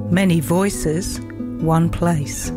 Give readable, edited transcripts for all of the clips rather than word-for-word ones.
Many voices, one place.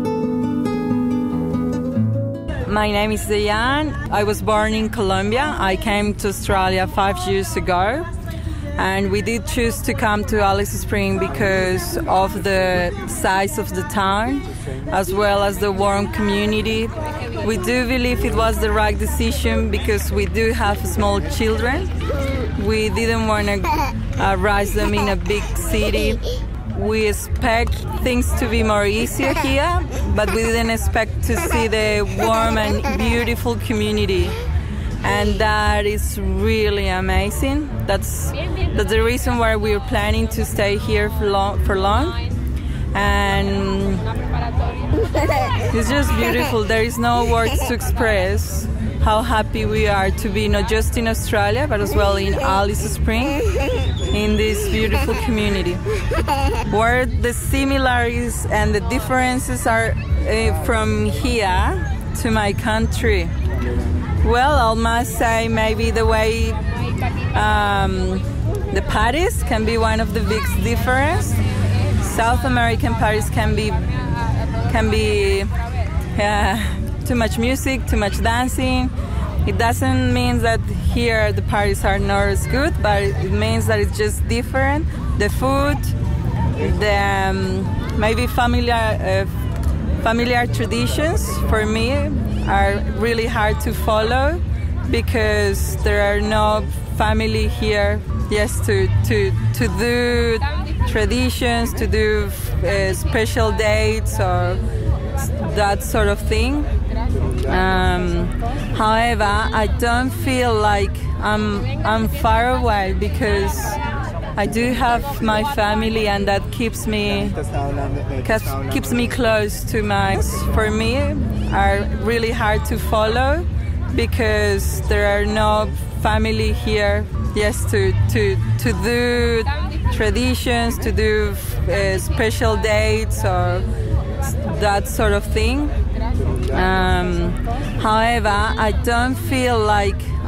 My name is Diane. I was born in Colombia. I came to Australia 5 years ago. And we did choose to come to Alice Springs because of the size of the town, as well as the warm community. We do believe it was the right decision because we do have small children. We didn't want to raise them in a big city. We expect things to be more easier here, but we didn't expect to see the warm and beautiful community. And that is really amazing. That's the reason why we're planning to stay here for long. And it's just beautiful. There is no words to express how happy we are to be not just in Australia, but as well in Alice Springs, in this beautiful community. Where the similarities and the differences are from here to my country. Well, I must say maybe the way the parties can be one of the big differences. South American parties can be too much music, too much dancing. It doesn't mean that here the parties are not as good, but it means that it's just different. The food, the maybe familiar traditions for me are really hard to follow because there are no family here. Yes, to do traditions, to do special dates or that sort of thing. However, I don't feel like I'm far away because I do have my family, and that keeps me close to my. For me, are really hard to follow because there are no family here. Yes, to do traditions, to do special dates or that sort of thing. However, I don't feel like